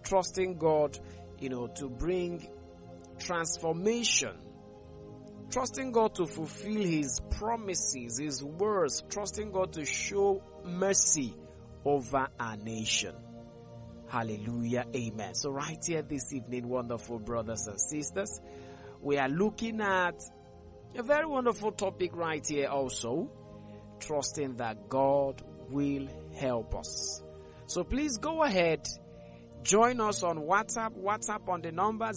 trusting God, to bring transformation, trusting God to fulfill His promises, His words, trusting God to show mercy over our nation. Hallelujah. Amen. So right here this evening, wonderful brothers and sisters, we are looking at a very wonderful topic right here also, trusting that God will help us. So please go ahead, join us on WhatsApp on the number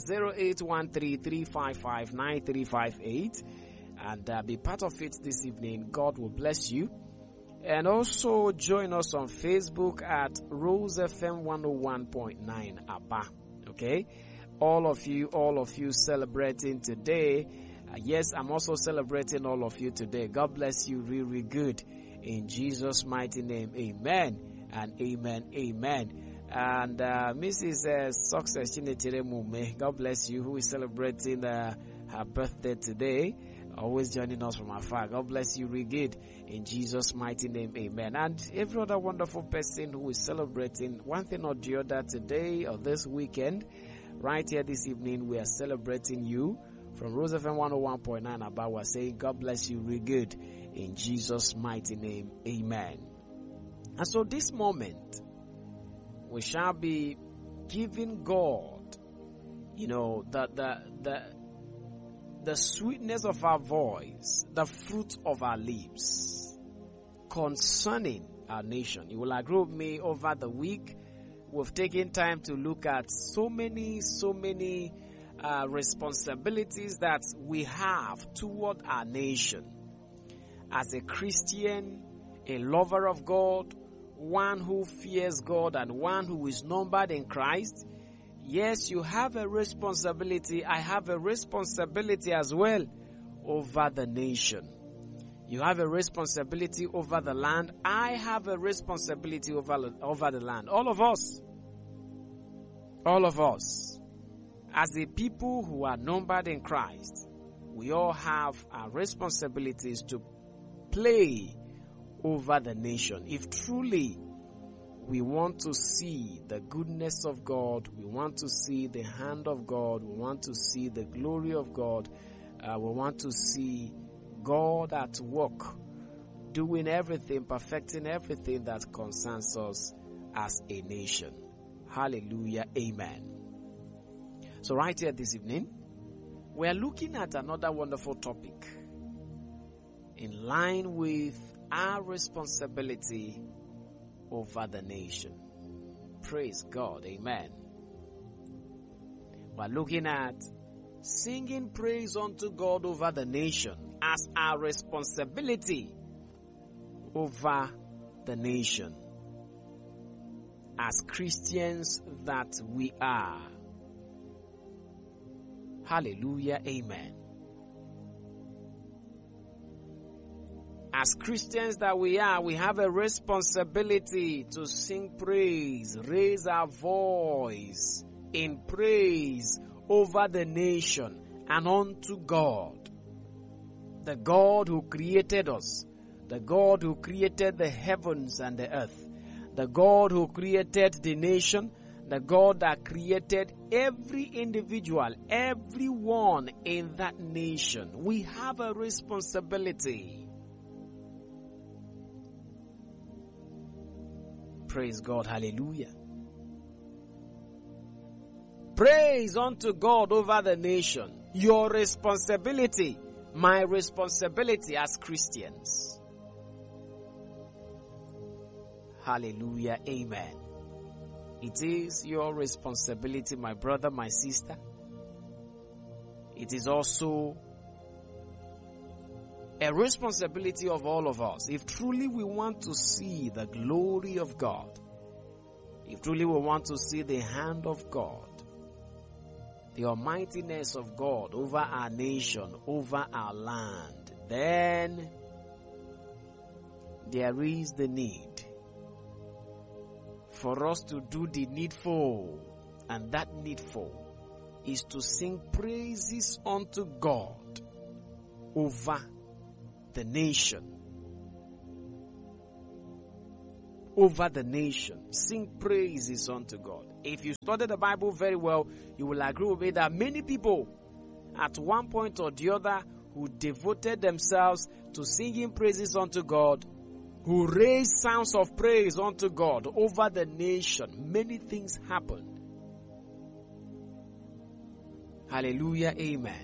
0813-355-9358 and be part of it this evening. God will bless you. And also join us on Facebook at Rose FM 101.9 Aba. Okay? All of you celebrating today. Yes, I'm also celebrating all of you today. God bless you really good. In Jesus' mighty name, amen and amen, amen. And Mrs. Success Chinetire Mume, God bless you, who is celebrating her birthday today. Always joining us from afar. God bless you really good. In Jesus' mighty name, amen. And every other wonderful person who is celebrating one thing or the other today or this weekend, right here this evening, we are celebrating you. From Rose FM 101.9 Aba, we're saying God bless you really good. In Jesus' mighty name, amen. And so this moment, we shall be giving God, the sweetness of our voice, the fruit of our lips, concerning our nation. You will agree with me, over the week, we've taken time to look at so many responsibilities that we have toward our nation. As a Christian, a lover of God, one who fears God and one who is numbered in Christ, yes, you have a responsibility. I have a responsibility as well over the nation. You have a responsibility over the land. I have a responsibility over the land. All of us, as a people who are numbered in Christ, we all have our responsibilities to play over the nation. If truly we want to see the goodness of God, we want to see the hand of God, we want to see the glory of God, we want to see God at work, doing everything, perfecting everything that concerns us as a nation. Hallelujah. Amen. So right here this evening, we are looking at another wonderful topic in line with our responsibility over the nation. Praise God. Amen. We're looking at singing praise unto God over the nation as our responsibility over the nation. As Christians that we are. Hallelujah. Amen. As Christians that we are, we have a responsibility to sing praise, raise our voice in praise over the nation and unto God. The God who created us, the God who created the heavens and the earth, the God who created the nation, the God that created every individual, everyone in that nation. We have a responsibility. Praise God. Hallelujah. Praise unto God over the nation. Your responsibility, my responsibility as Christians. Hallelujah. Amen. It is your responsibility, my brother, my sister. It is also a responsibility of all of us. If truly we want to see the glory of God, if truly we want to see the hand of God, the almightiness of God over our nation, over our land, then there is the need for us to do the needful. And that needful is to sing praises unto God over the nation, over the nation. Sing praises unto God. If you study the Bible very well, you will agree with me that many people at one point or the other who devoted themselves to singing praises unto God, who raised sounds of praise unto God over the nation, many things happened. Hallelujah, amen.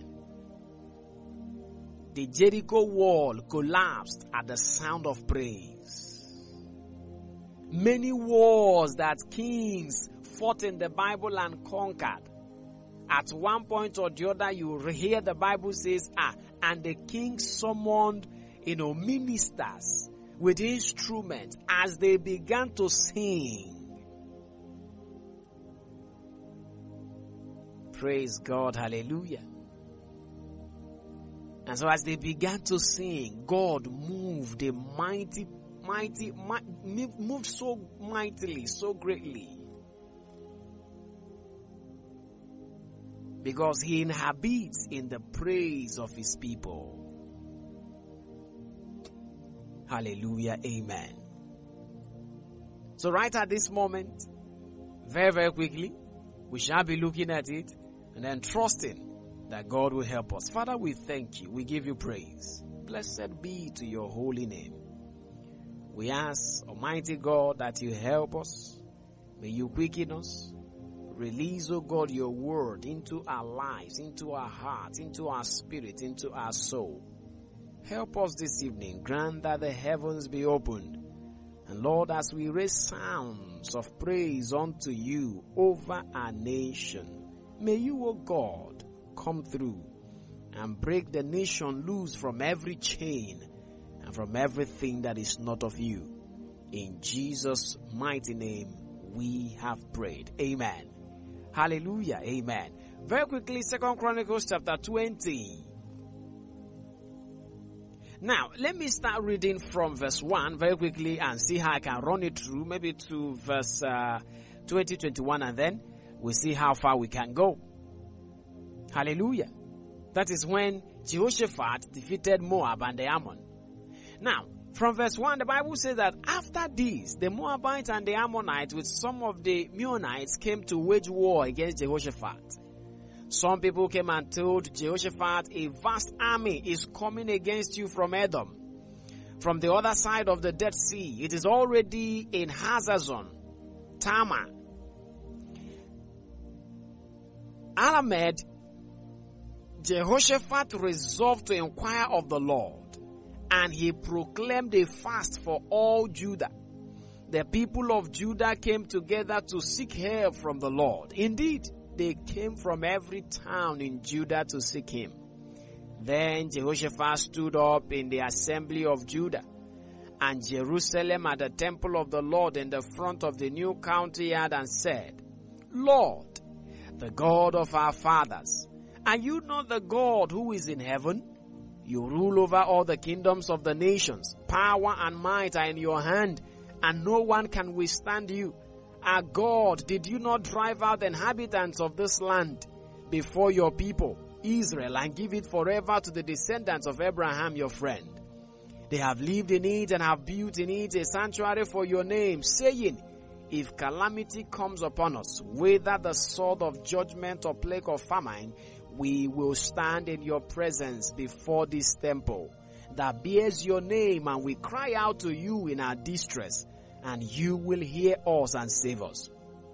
The Jericho wall collapsed at the sound of praise. Many wars that kings fought in the Bible and conquered, at one point or the other you hear the Bible says, and the king summoned, ministers with instruments as they began to sing. Praise God, hallelujah. And so as they began to sing, God moved moved so mightily, so greatly. Because he inhabits in the praise of his people. Hallelujah, amen. So right at this moment, very, very quickly, we shall be looking at it and then trusting that God will help us. Father, we thank you. We give you praise. Blessed be to your holy name. We ask, Almighty God, that you help us. May you quicken us. Release, oh God, your word into our lives, into our hearts, into our spirit, into our soul. Help us this evening. Grant that the heavens be opened. And Lord, as we raise sounds of praise unto you over our nation, may you, O God, come through and break the nation loose from every chain and from everything that is not of you. In Jesus' mighty name, we have prayed. Amen. Hallelujah. Amen. Very quickly, 2 Chronicles chapter 20. Now, let me start reading from verse 1 very quickly and see how I can run it through, maybe to verse 20, 21, and then we'll see how far we can go. Hallelujah. That is when Jehoshaphat defeated Moab and the Ammon. Now, from verse 1, the Bible says that after this, the Moabites and the Ammonites with some of the Meunites came to wage war against Jehoshaphat. Some people came and told Jehoshaphat, a vast army is coming against you from Edom, from the other side of the Dead Sea. It is already in Hazazon, Tamar. Alamed, Jehoshaphat resolved to inquire of the Lord, and he proclaimed a fast for all Judah. The people of Judah came together to seek help from the Lord. Indeed, they came from every town in Judah to seek him. Then Jehoshaphat stood up in the assembly of Judah and Jerusalem at the temple of the Lord in the front of the new courtyard and said, Lord, the God of our fathers, are you not the God who is in heaven? You rule over all the kingdoms of the nations. Power and might are in your hand, and no one can withstand you. Our God, did you not drive out the inhabitants of this land before your people, Israel, and give it forever to the descendants of Abraham, your friend? They have lived in it and have built in it a sanctuary for your name, saying, if calamity comes upon us, whether the sword of judgment or plague of famine, we will stand in your presence before this temple that bears your name, and we cry out to you in our distress, and you will hear us and save us.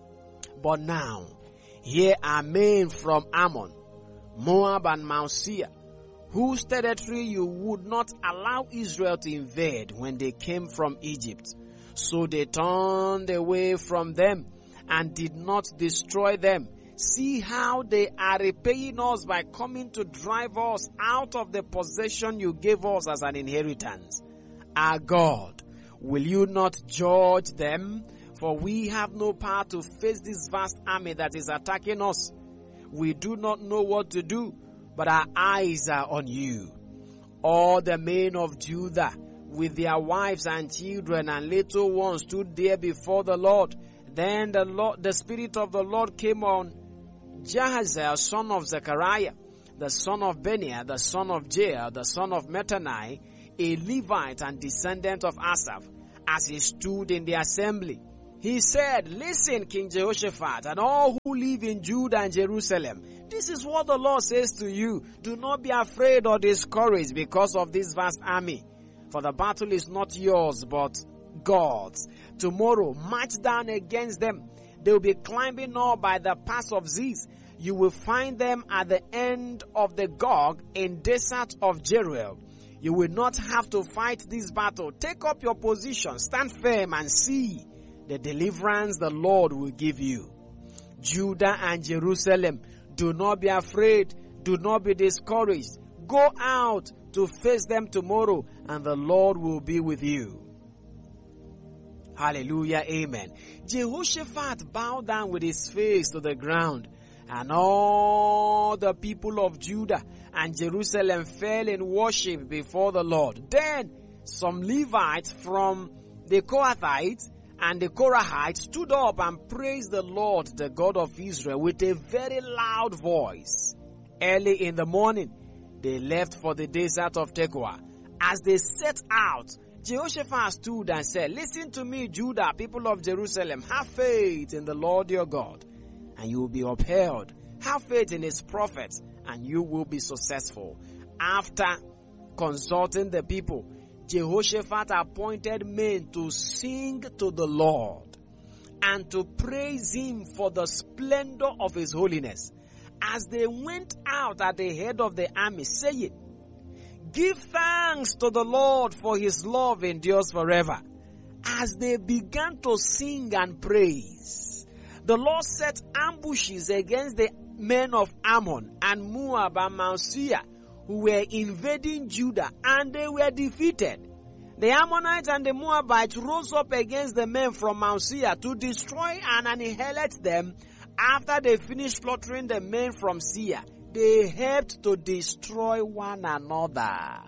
But now, here are men from Ammon, Moab, and Mount Seir, whose territory you would not allow Israel to invade when they came from Egypt. So they turned away from them and did not destroy them. See how they are repaying us by coming to drive us out of the possession you gave us as an inheritance. Our God, will you not judge them? For we have no power to face this vast army that is attacking us. We do not know what to do, but our eyes are on you. All the men of Judah, with their wives and children and little ones, stood there before the Lord. Then the Spirit of the Lord came on Jahaziel, son of Zechariah, the son of Benaiah, the son of Jael, the son of Mattani, a Levite and descendant of Asaph, as he stood in the assembly. He said, "Listen, King Jehoshaphat, and all who live in Judah and Jerusalem. This is what the Lord says to you. Do not be afraid or discouraged because of this vast army. For the battle is not yours, but God's. Tomorrow, march down against them. They will be climbing up by the pass of Ziz. You will find them at the end of the Gog in desert of Jeruel. You will not have to fight this battle. Take up your position, stand firm, and see the deliverance the Lord will give you. Judah and Jerusalem, do not be afraid. Do not be discouraged. Go out to face them tomorrow, and the Lord will be with you." Hallelujah, amen. Jehoshaphat bowed down with his face to the ground, and all the people of Judah and Jerusalem fell in worship before the Lord. Then some Levites from the Kohathites and the Korahites stood up and praised the Lord, the God of Israel, with a very loud voice. Early in the morning, they left for the desert of Tekoa. As they set out, Jehoshaphat stood and said, "Listen to me, Judah, people of Jerusalem. Have faith in the Lord your God, and you will be upheld. Have faith in his prophets, and you will be successful." After consulting the people, Jehoshaphat appointed men to sing to the Lord and to praise him for the splendor of his holiness. As they went out at the head of the army, saying, "Give thanks to the Lord, for his love endures forever." As they began to sing and praise, the Lord set ambushes against the men of Ammon and Moab and Mount Seir, who were invading Judah, and they were defeated. The Ammonites and the Moabites rose up against the men from Mount Seir to destroy and annihilate them. After they finished slaughtering the men from Seir, they helped to destroy one another.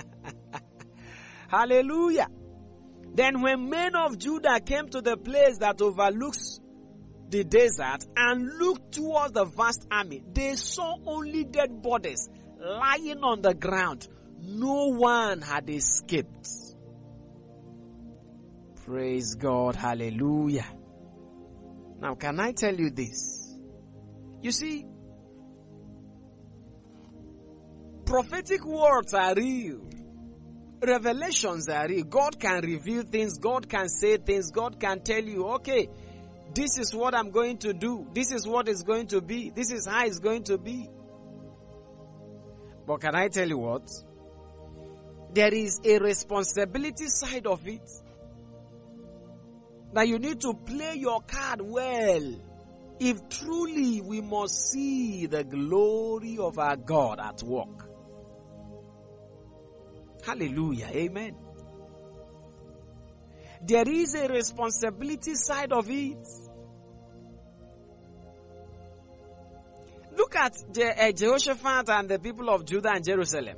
Hallelujah. Then when men of Judah came to the place that overlooks the desert and looked towards the vast army, they saw only dead bodies lying on the ground. No one had escaped. Praise God. Hallelujah. Now, can I tell you this? You see, prophetic words are real. Revelations are real. God can reveal things. God can say things. God can tell you, okay, this is what I'm going to do. This is what it's going to be. This is how it's going to be. But can I tell you what? There is a responsibility side of it. That you need to play your card well. If truly we must see the glory of our God at work. Hallelujah. Amen. There is a responsibility side of it. Look at Jehoshaphat and the people of Judah and Jerusalem.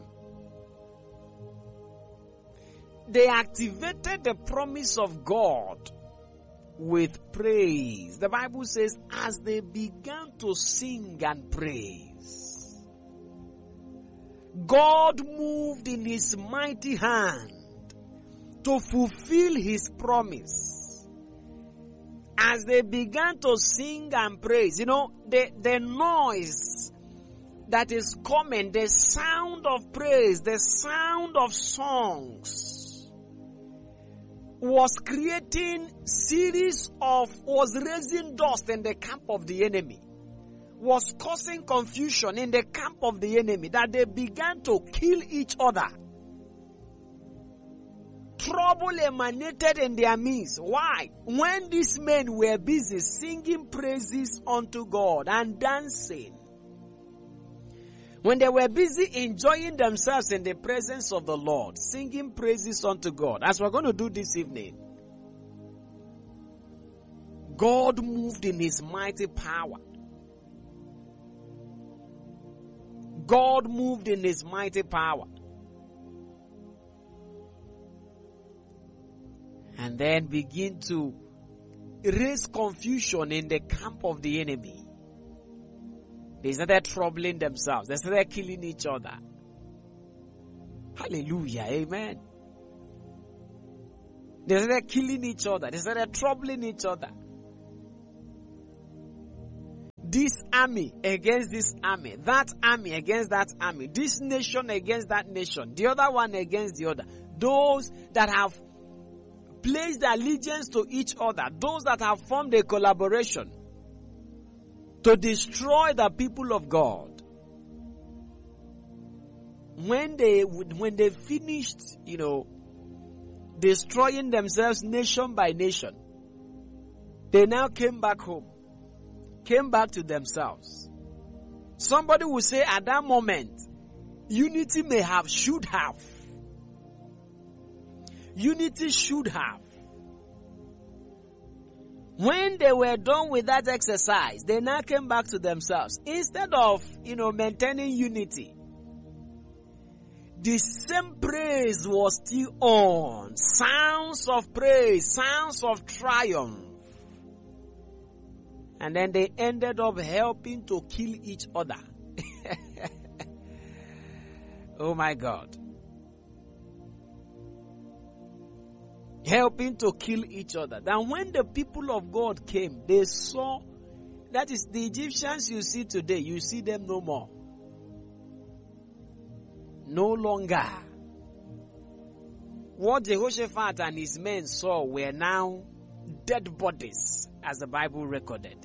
They activated the promise of God with praise. The Bible says, as they began to sing and praise, God moved in his mighty hand to fulfill his promise. As they began to sing and praise, the noise that is coming, the sound of praise, the sound of songs, was raising dust in the camp of the enemy, was causing confusion in the camp of the enemy, that they began to kill each other. Trouble emanated in their midst. Why? When these men were busy singing praises unto God and dancing, when they were busy enjoying themselves in the presence of the Lord, singing praises unto God, as we're going to do this evening, God moved in his mighty power. God moved in his mighty power. And then begin to raise confusion in the camp of the enemy. They started troubling themselves. They started killing each other. Hallelujah. Amen. They started killing each other. They started troubling each other. This army against this army, that army against that army, this nation against that nation, the other one against the other. Those that have placed allegiance to each other, those that have formed a collaboration to destroy the people of God. When they finished, destroying themselves nation by nation, they now came back home, came back to themselves. Somebody will say at that moment, unity should have. Unity should have. When they were done with that exercise, they now came back to themselves. Instead of, maintaining unity, the same praise was still on. Sounds of praise, sounds of triumph. And then they ended up helping to kill each other. Oh my God. Helping to kill each other. Then when the people of God came, they saw, that is the Egyptians you see today, you see them no more. No longer. What Jehoshaphat and his men saw were now dead bodies, as the Bible recorded.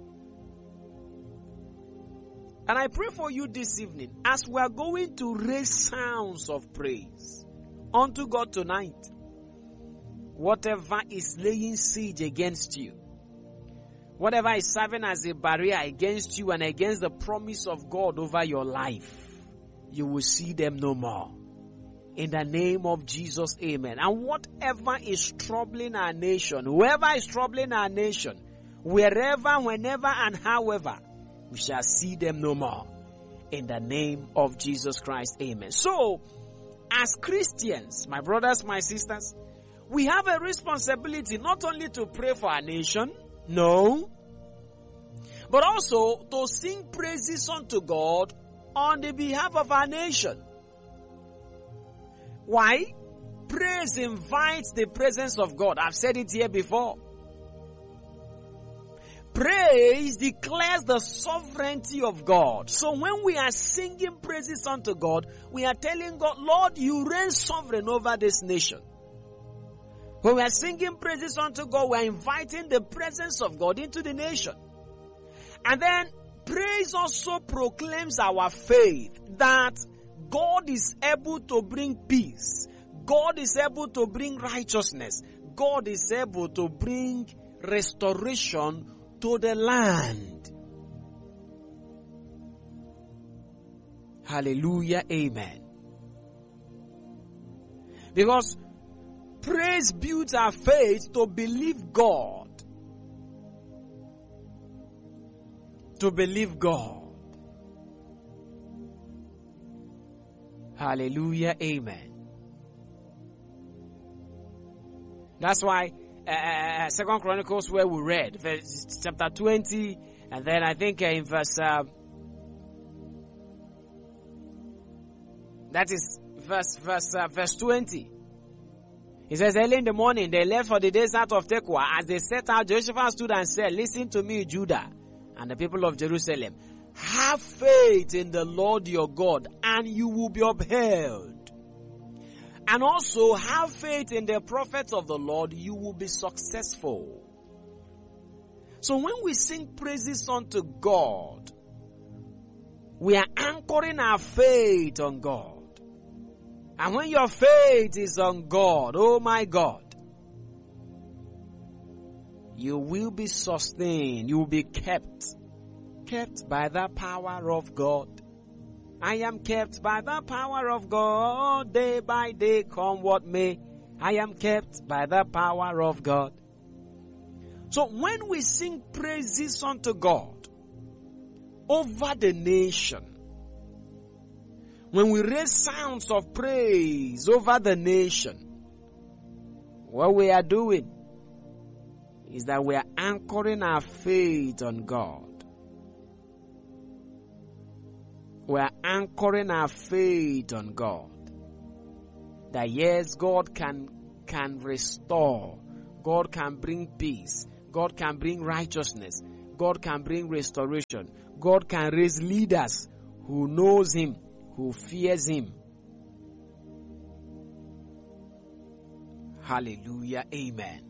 And I pray for you this evening, as we are going to raise sounds of praise unto God tonight. Whatever is laying siege against you, whatever is serving as a barrier against you and against the promise of God over your life, you will see them no more. In the name of Jesus, amen. And whatever is troubling our nation, whoever is troubling our nation, wherever, whenever, and however, we shall see them no more. In the name of Jesus Christ, amen. So, as Christians, my brothers, my sisters, we have a responsibility not only to pray for our nation, no, but also to sing praises unto God on the behalf of our nation. Why? Praise invites the presence of God. I've said it here before. Praise declares the sovereignty of God. So when we are singing praises unto God, we are telling God, Lord, you reign sovereign over this nation. When we are singing praises unto God, we are inviting the presence of God into the nation. And then praise also proclaims our faith that God is able to bring peace. God is able to bring righteousness. God is able to bring restoration to the land. Hallelujah, amen. Because praise builds our faith to believe God. To believe God. Hallelujah, amen. That's why 2 Chronicles, where we read chapter 20, and then I think in verse that is verse 20. He says, early in the morning they left for the desert of Tekoa. As they set out, Jehoshaphat stood and said, listen to me, Judah and the people of Jerusalem. Have faith in the Lord your God, and you will be upheld. And also have faith in the prophets of the Lord, you will be successful. So when we sing praises unto God, we are anchoring our faith on God. And when your faith is on God, oh my God, you will be sustained. You will be kept by the power of God. I am kept by the power of God. Day by day, come what may. I am kept by the power of God. So when we sing praises unto God over the nation, when we raise sounds of praise over the nation, what we are doing is that we are anchoring our faith on God. We are anchoring our faith on God. That yes, God can can restore. God can bring peace. God can bring righteousness. God can bring restoration. God can raise leaders who knows Him, who fears Him. Hallelujah. Amen.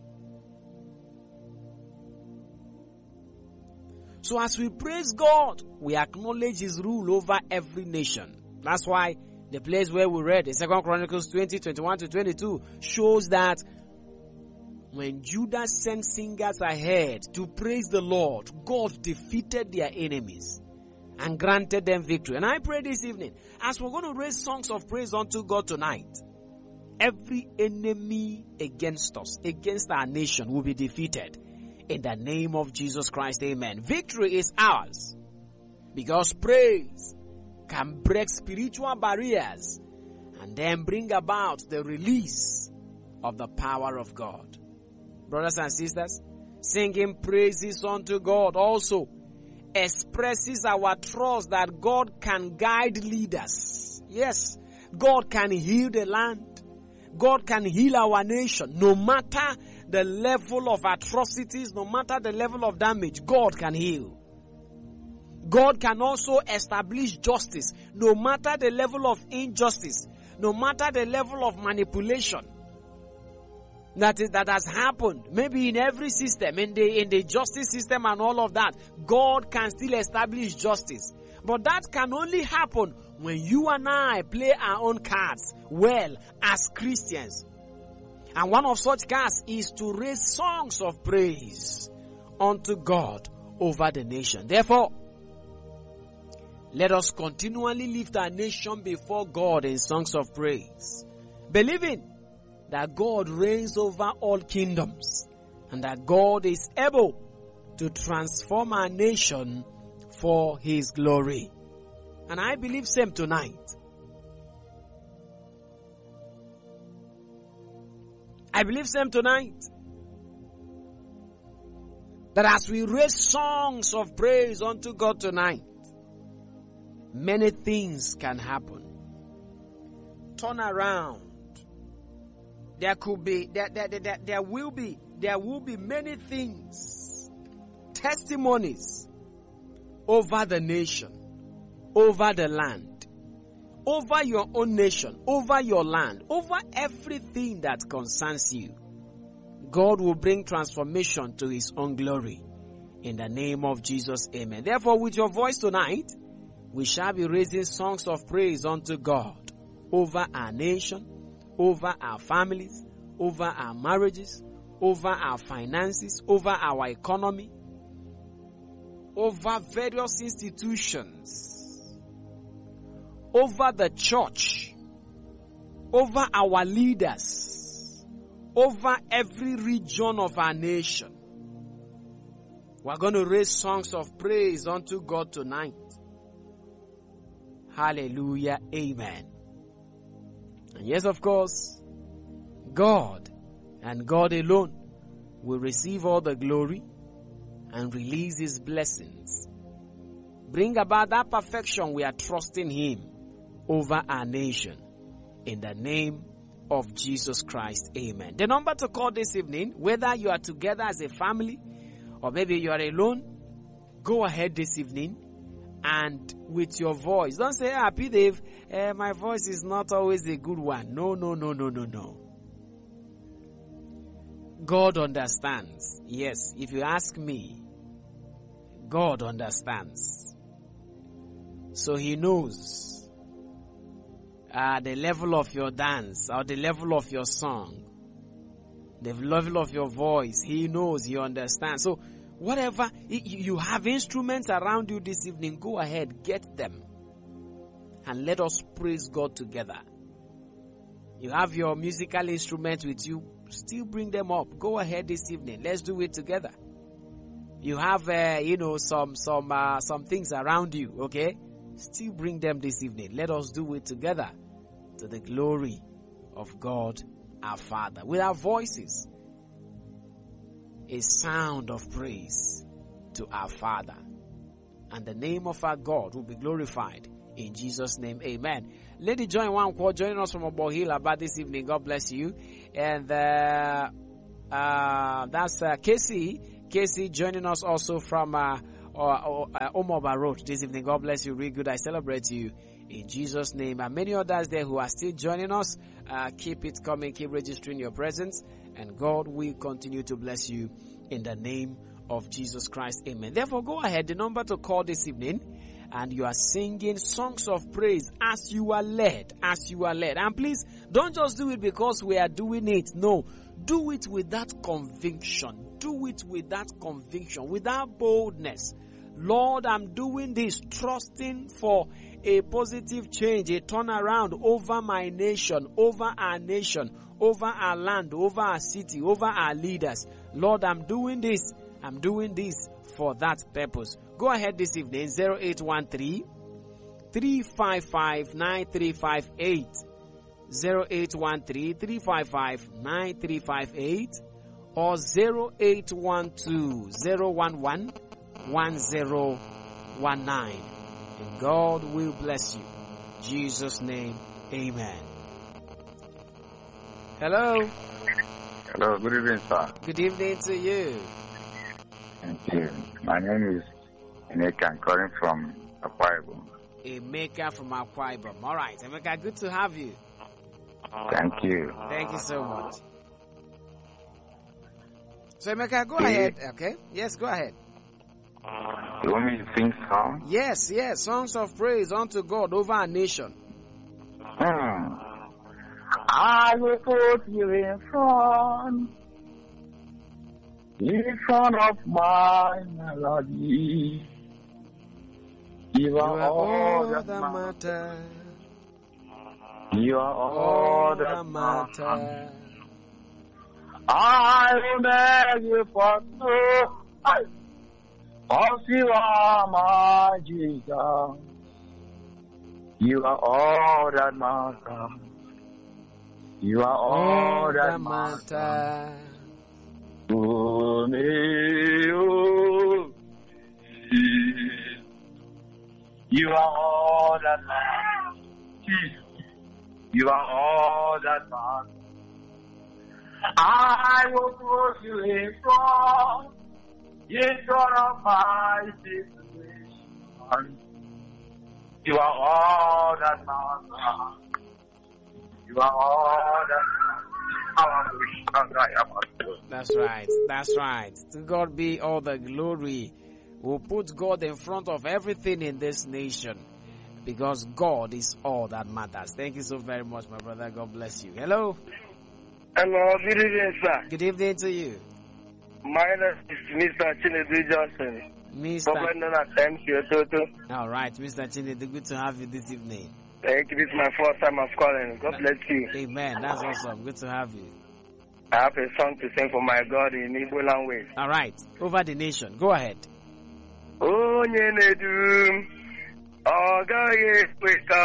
So as we praise God, we acknowledge His rule over every nation. That's why the place where we read in 2 Chronicles 20, 21 to 22 shows that when Judah sent singers ahead to praise the Lord, God defeated their enemies and granted them victory. And I pray this evening, as we're going to raise songs of praise unto God tonight, every enemy against us, against our nation, will be defeated. In the name of Jesus Christ, amen. Victory is ours because praise can break spiritual barriers and then bring about the release of the power of God. Brothers and sisters, singing praises unto God also expresses our trust that God can guide leaders. Yes, God can heal the land. God can heal our nation. No matter the level of atrocities, no matter the level of damage, God can heal. God can also establish justice, no matter the level of injustice, no matter the level of manipulation that has happened, maybe in every system, in the justice system and all of that. God can still establish justice. But that can only happen when you and I play our own cards well as Christians. And one of such cards is to raise songs of praise unto God over the nation. Therefore, let us continually lift our nation before God in songs of praise, believing that God reigns over all kingdoms and that God is able to transform our nation for His glory. And I believe same tonight. I believe same tonight. That as we raise songs of praise unto God tonight, many things can happen. Turn around. There will be many things, testimonies over the nation, over the land, over your own nation, over your land, over everything that concerns you. God will bring transformation to His own glory. In the name of Jesus, amen. Therefore, with your voice tonight, we shall be raising songs of praise unto God over our nation, over our families, over our marriages, over our finances, over our economy, over various institutions, over the church, over our leaders, over every region of our nation. We're going to raise songs of praise unto God tonight. Hallelujah, amen. And yes, of course, God and God alone will receive all the glory and release His blessings. Bring about that perfection we are trusting Him over our nation. In the name of Jesus Christ, amen. The number to call this evening, whether you are together as a family or maybe you are alone, go ahead this evening and with your voice. Don't say, P. Dave, my voice is not always a good one. No. God understands. Yes, if you ask me, God understands. So He knows the level of your dance or the level of your song, the level of your voice. He knows, He understands. So whatever, you have instruments around you this evening, go ahead, get them. And let us praise God together. You have your musical instruments with you, still bring them up. Go ahead this evening. Let's do it together. You have, some things around you, okay? Still bring them this evening. Let us do it together to the glory of God our Father. With our voices, a sound of praise to our Father. And the name of our God will be glorified In Jesus' name, amen. Lady Joy Wankwo joining us from Obohila about this evening. God bless you. And that's Casey. Casey joining us also from Omoba Road this evening. God bless you. Really good. I celebrate you in Jesus' name. And many others there who are still joining us. Keep it coming. Keep registering your presence. And God will continue to bless you in the name of Jesus Christ. Amen. Therefore, go ahead. The number to call this evening. And you are singing songs of praise as you are led. As you are led. And please, don't just do it because we are doing it. No. Do it with that conviction. Do it with that conviction. With that boldness. Lord, I'm doing this, trusting for a positive change, a turnaround over my nation, over our land, over our city, over our leaders. Lord, I'm doing this. I'm doing this for that purpose. Go ahead this evening, 0813-355-9358. 0813-355-9358 or 0812-011-1019. And God will bless you. In Jesus' name, amen. Hello. Hello, good evening, sir. Good evening to you. Thank you. My name is Emeka. I'm calling from Akwa Ibom. Emeka from Akwa Ibom. All right, Emeka, good to have you. Thank you. Thank you so much. So, Emeka, go ahead. Okay? Yes, go ahead. You want me to sing song? Yes. Songs of praise unto God over our nation. I will put you in front of my melody. You are all that matter. You are all that matter. I will beg you for two. Cause you are my Jesus. You are all that matter. You are all that matter. To me, oh, you are all that matters. You are all that matters. I will put you in front of my situation. You are all that matters. You are all that matters. That's right. To God be all the glory. We'll put God in front of everything in this nation because God is all that matters. Thank you so very much, my brother. God bless you. Hello. Hello, good evening, sir. Good evening to you. My name is Mr. Chinedu Johnson. All right, Mr. Chinedu, good to have you this evening. Thank you. This is my first time of calling. God bless you. Amen. That's awesome. Good to have you. I have a song to sing for my God in Igbo language. All right. Over the nation. Go ahead. Onye na-edu m, ọ gaghị ekwe ka